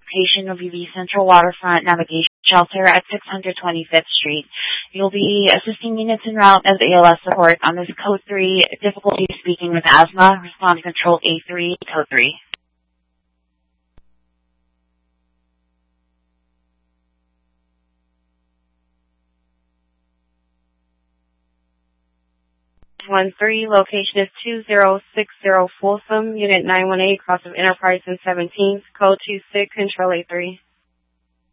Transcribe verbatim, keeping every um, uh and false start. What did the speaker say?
location of U V Central Waterfront Navigation Shelter at six twenty-fifth Street. You'll be assisting units en route as A L S support on this Code three, difficulty speaking with asthma, respond control A three, Code three. one three, location is two zero six zero Folsom, Unit nine one eight, cross of Enterprise and seventeenth, Code two six, Control A three.